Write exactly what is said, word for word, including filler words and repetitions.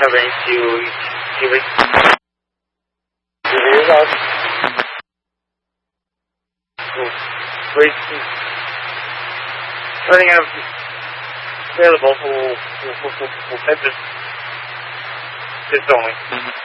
Também se o se o results great turning out available for for for for business only.